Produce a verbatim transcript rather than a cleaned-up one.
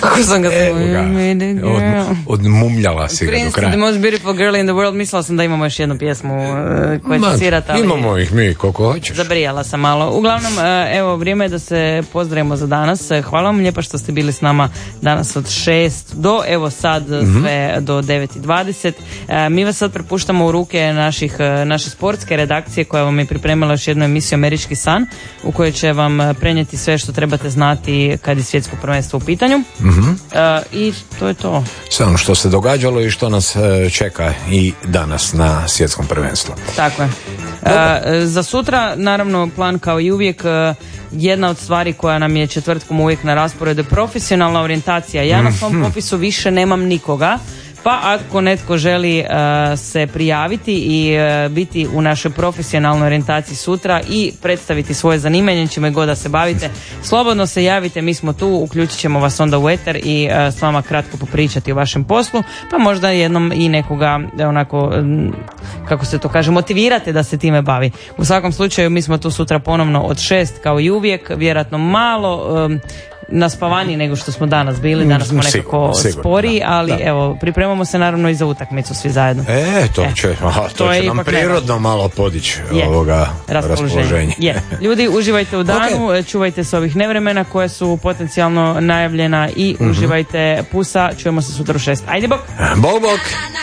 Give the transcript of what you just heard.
Kako sam ga Evo ga, od, odmumljala si ga do Prince, kraja. the most beautiful girl in the world. Mislila sam da imamo još jednu pjesmu uh, koja će svirati, ali imamo ih mi koliko hoćeš. Zabrijala sam malo. Uglavnom, uh, evo, vrijeme je da se pozdravimo za danas. Hvala vam lijepa što ste bili s nama danas od šest do, evo sad, mm-hmm. sve do devet i dvadeset. Uh, mi vas sad prepuštamo u ruke naših, uh, naše sportske redakcije koja vam je pripremila još jednu emisiju Američki san, u kojoj će vam prenijeti sve što trebate znati kad je svjetsko prvenstvo u pitanju. Mm-hmm. Uh, I to je to. Sve ono što se događalo i što nas čeka i danas na svjetskom prvenstvu. Tako je. Uh, za sutra, naravno, plan kao i uvijek, uh, jedna od stvari koja nam je četvrtkom uvijek na rasporedu je profesionalna orijentacija. Ja na svom popisu više nemam nikoga, pa ako netko želi uh, se prijaviti i uh, biti u našoj profesionalnoj orijentaciji sutra i predstaviti svoje zanimanje, čime god da se bavite, slobodno se javite, mi smo tu, uključit ćemo vas onda u eter i uh, s vama kratko popričati o vašem poslu, pa možda jednom i nekoga onako, kako se to kaže, motivirate da se time bavi. U svakom slučaju mi smo tu sutra ponovno od šest kao i uvijek, vjerojatno malo um, naspavaniji nego što smo danas bili, danas smo nekako spori, ali da. Evo, pripremamo se naravno i za utakmicu svi zajedno. E, to će, e, aha, to to će nam prirodno nema. Malo podići ovoga raspoloženja. raspoloženja. Je. Ljudi, uživajte u danu, okay. Čuvajte se ovih nevremena koje su potencijalno najavljena i mm-hmm. uživajte, pusa, čujemo se sutra u šest. Ajde, bok! Bok, bok!